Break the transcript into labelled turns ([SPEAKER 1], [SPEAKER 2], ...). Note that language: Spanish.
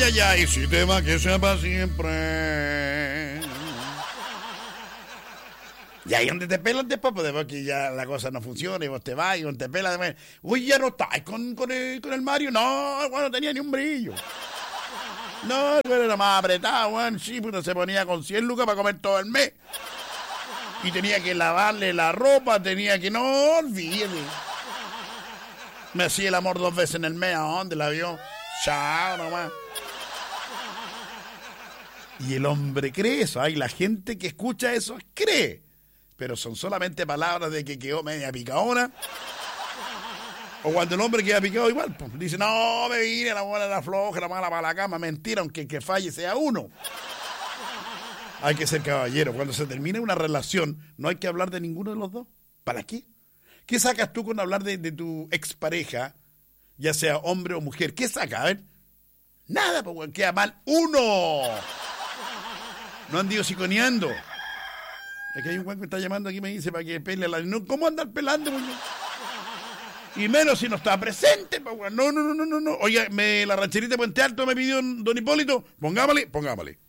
[SPEAKER 1] ay, ay, si te va que sea para siempre. Y ahí donde te pelan después, pues después que ya la cosa no funciona y vos te vas y vos te pelas. Después, uy, ya no estás con el Mario. No, bueno, no tenía ni un brillo. No, el güey era más apretado, weón. Sí, puta, se ponía con 100 lucas para comer todo el mes. Y tenía que lavarle la ropa, tenía que... No, olvídate. Me hacía el amor 2 veces en el mes. ¿A dónde la vio? Chao, nomás. Y el hombre cree eso. Hay la gente que escucha eso cree. Pero son solamente palabras de que quedó media picadona. O cuando el hombre queda picado igual, pues, dice, no, me vine, la buena, la floja, la mala para la cama. Mentira, aunque el que falle sea uno. Hay que ser caballero. Cuando se termina una relación, no hay que hablar de ninguno de los dos. ¿Para qué? ¿Qué sacas tú con hablar de tu expareja, ya sea hombre o mujer? ¿Qué sacas? A ver. Nada, pues queda mal uno. No han ido siconeando. Aquí hay un güey que está llamando aquí y me dice para que pele a la... No, ¿cómo andar pelando, güey? Y menos si no está presente, pues, güey. No. Oiga, la rancherita de Puente Alto me pidió don Hipólito. Pongámosle.